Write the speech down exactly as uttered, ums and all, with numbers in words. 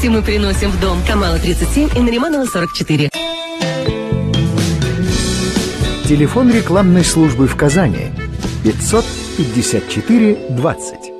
Мы приносим в дом. Камала тридцать семь и Нариманова сорок четыре. Телефон рекламной службы в Казани пятьсот пятьдесят четыре двадцать.